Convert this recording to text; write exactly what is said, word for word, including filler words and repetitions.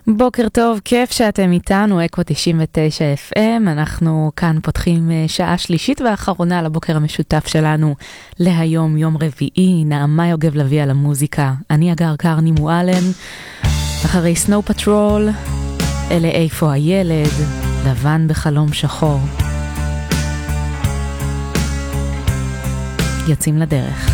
בוקר טוב, כיף שאתם איתנו, אקו תשעים ותשע אף אם. אנחנו כאן פותחים שעה שלישית ואחרונה לבוקר המשותף שלנו להיום, יום רביעי. נעמה יוגב לוי על המוזיקה, אני אגר קרני מועלם. אחרי סנואו פטרול, אלה איפה הילד, לבן בחלום שחור. יוצאים לדרך.